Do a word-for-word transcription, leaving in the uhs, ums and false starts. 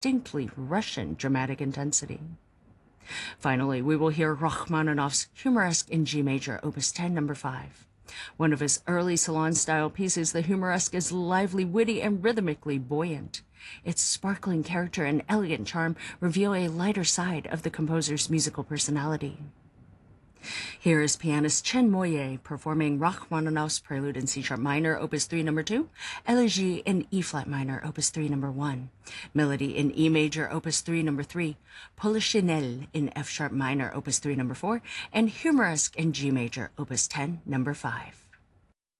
distinctly Russian dramatic intensity. Finally, we will hear Rachmaninoff's Humoresque in G major, opus ten, number five. One of his early salon-style pieces, the Humoresque is lively, witty, and rhythmically buoyant. Its sparkling character and elegant charm reveal a lighter side of the composer's musical personality. Here is pianist Chen Moye performing Rachmaninoff's Prelude in C-sharp minor, opus three, number two, Elegy in E-flat minor, opus three, number one, Melody in E major, opus three, number three, Polichinelle in F-sharp minor, opus three, number four, and Humoresque in G major, opus ten, number five.